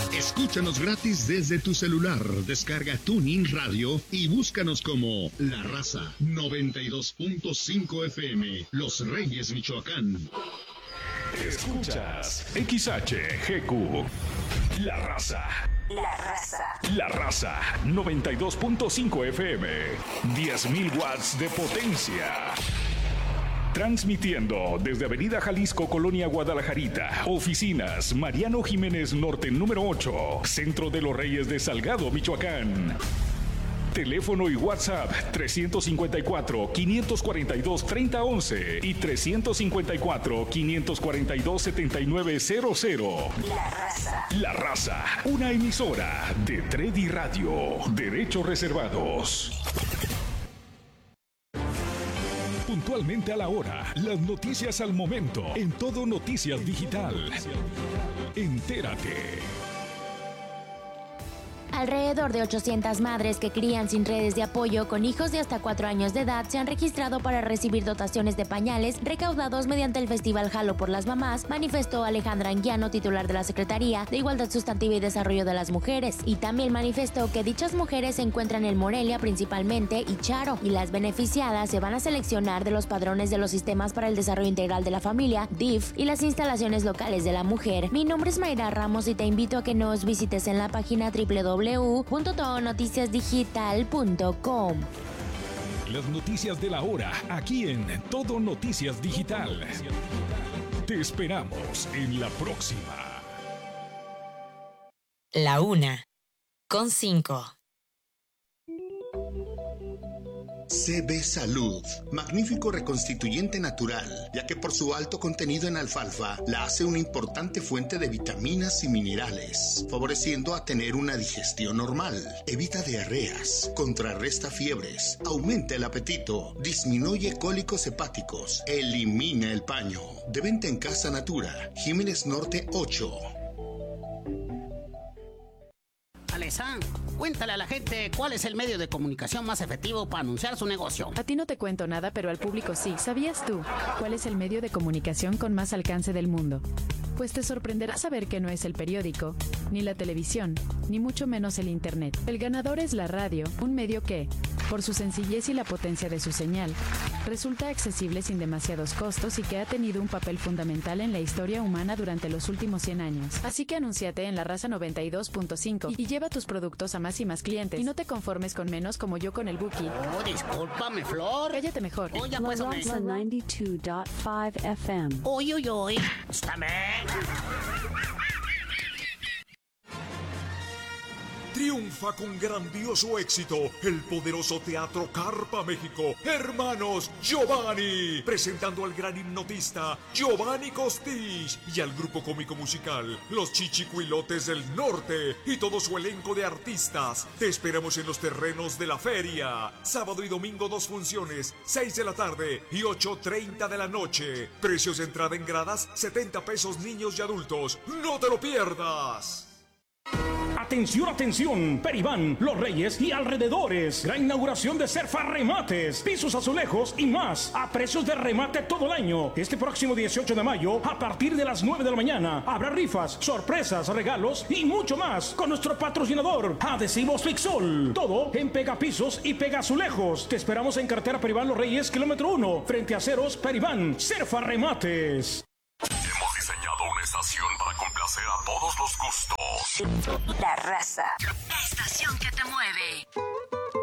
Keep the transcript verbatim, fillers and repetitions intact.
Escúchanos gratis desde tu celular. Descarga TuneIn Radio y búscanos como La Raza noventa y dos punto cinco F M, Los Reyes, Michoacán. Escuchas X H G Q, La Raza. La Raza. La Raza noventa y dos punto cinco F M, diez mil watts de potencia. Transmitiendo desde Avenida Jalisco, Colonia Guadalajarita. Oficinas Mariano Jiménez Norte número ocho, Centro de los Reyes de Salgado, Michoacán. Teléfono y WhatsApp trescientos cincuenta y cuatro, quinientos cuarenta y dos, treinta once y trescientos cincuenta y cuatro, quinientos cuarenta y dos, setenta y nueve cero cero. La Raza. La Raza, una emisora de Tredi Radio. Derechos reservados. Puntualmente a la hora, las noticias al momento, en Todo Noticias Digital. Entérate. Alrededor de ochocientas madres que crían sin redes de apoyo con hijos de hasta cuatro años de edad se han registrado para recibir dotaciones de pañales recaudados mediante el Festival Jalo por las Mamás, manifestó Alejandra Anguiano, titular de la Secretaría de Igualdad Sustantiva y Desarrollo de las Mujeres, y también manifestó que dichas mujeres se encuentran en Morelia principalmente y Charo, y las beneficiadas se van a seleccionar de los padrones de los Sistemas para el Desarrollo Integral de la Familia, D I F, y las instalaciones locales de la mujer. Mi nombre es Mayra Ramos y te invito a que nos visites en la página doble u doble u doble u punto todo noticias digital punto com. Las noticias de la hora, aquí en Todo Noticias Digital. Te esperamos en la próxima. La una, con cinco. C B Salud, magnífico reconstituyente natural, ya que por su alto contenido en alfalfa la hace una importante fuente de vitaminas y minerales, favoreciendo a tener una digestión normal, evita diarreas, contrarresta fiebres, aumenta el apetito, disminuye cólicos hepáticos, elimina el paño. De venta en Casa Natura, Jiménez Norte ocho. Alessandra, cuéntale a la gente cuál es el medio de comunicación más efectivo para anunciar su negocio. A ti no te cuento nada, pero al público sí. ¿Sabías tú cuál es el medio de comunicación con más alcance del mundo? Pues te sorprenderá saber que no es el periódico, ni la televisión, ni mucho menos el internet. El ganador es la radio, un medio que, por su sencillez y la potencia de su señal, resulta accesible sin demasiados costos y que ha tenido un papel fundamental en la historia humana durante los últimos cien años. Así que anúnciate en La Raza noventa y dos punto cinco y lleva tus productos a más y más clientes. Y no te conformes con menos como yo con el Buki. Oh, discúlpame, Flor. Cállate mejor. Oh, ya pues, La Raza noventa y dos punto cinco F M. Uy, uy, uy. Escúchame. Triunfa con grandioso éxito el poderoso Teatro Carpa México, Hermanos Giovanni, presentando al gran hipnotista Giovanni Costich y al grupo cómico musical Los Chichicuilotes del Norte y todo su elenco de artistas. Te esperamos en los terrenos de la feria, sábado y domingo dos funciones, seis de la tarde y ocho treinta de la noche. Precios de entrada en gradas, setenta pesos niños y adultos. ¡No te lo pierdas! Atención, atención, Peribán, Los Reyes y alrededores. Gran inauguración de Cerfa Remates, pisos, azulejos y más, a precios de remate todo el año. Este próximo dieciocho de mayo, a partir de las nueve de la mañana, habrá rifas, sorpresas, regalos y mucho más con nuestro patrocinador, Adhesivos Fixol. Todo en pegapisos y pegazulejos. Te esperamos en carretera Peribán Los Reyes, kilómetro uno, frente a Ceros Peribán, Cerfa Remates. Hemos diseñado una estación para complacer a todos los gustos. La Raza. La estación que